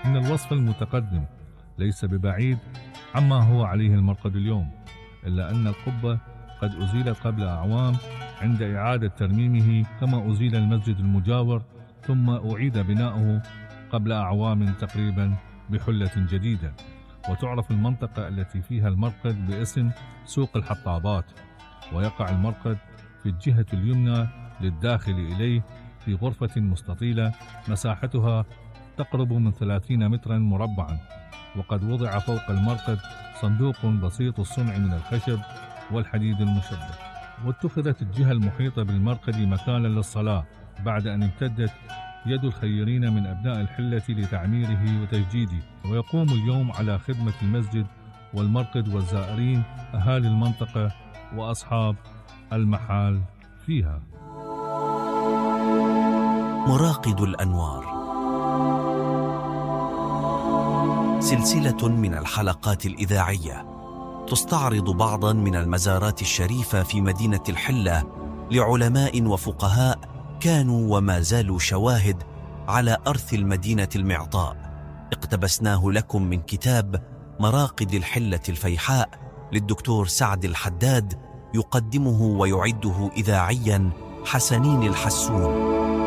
إن الوصف المتقدم ليس ببعيد عما هو عليه المرقد اليوم، إلا أن القبة قد أزيلت قبل أعوام عند إعادة ترميمه، كما أزيل المسجد المجاور ثم أعيد بناؤه قبل أعوام تقريبا بحلة جديدة. وتعرف المنطقة التي فيها المرقد باسم سوق الحطابات، ويقع المرقد في الجهة اليمنى للداخل إليه في غرفة مستطيلة مساحتها تقرب من 30 مترا مربعا، وقد وضع فوق المرقد صندوق بسيط الصنع من الخشب والحديد المشبك. واتخذت الجهة المحيطة بالمرقد مكانا للصلاة بعد أن امتدت يد الخيرين من أبناء الحلة لتعميره وتجديده. ويقوم اليوم على خدمة المسجد والمرقد والزائرين أهالي المنطقة وأصحاب المحال فيها. مراقد الأنوار، سلسلة من الحلقات الإذاعية تستعرض بعضا من المزارات الشريفة في مدينة الحلة لعلماء وفقهاء كانوا وما زالوا شواهد على أرث المدينة المعطاء. اقتبسناه لكم من كتاب مراقد الحلة الفيحاء للدكتور سعد الحداد، يقدمه ويعده إذاعيا حسنين الحسون.